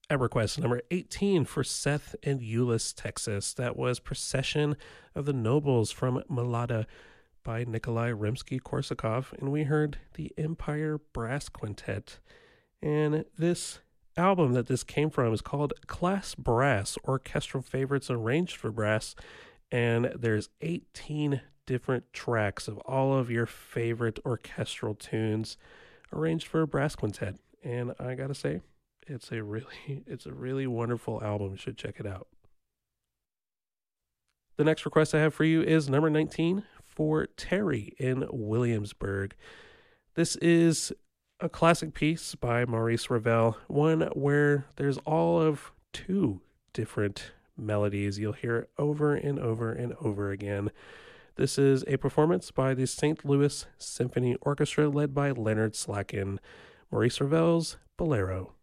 At request number 18 for Seth and Euless, Texas, that was Procession of the Nobles from Malada by Nikolai Rimsky-Korsakov, and we heard the Empire Brass Quintet. And this album that this came from is called Class Brass, Orchestral Favorites Arranged for Brass, and there's 18 different tracks of all of your favorite orchestral tunes arranged for a brass quintet. And I gotta say, it's a really wonderful album. You should check it out. The next request I have for you is number 19 for Terry in Williamsburg. This is a classic piece by Maurice Ravel, one where there's all of two different melodies you'll hear over and over and over again. This is a performance by the St. Louis Symphony Orchestra led by Leonard Slacken, Maurice Ravel's Bolero.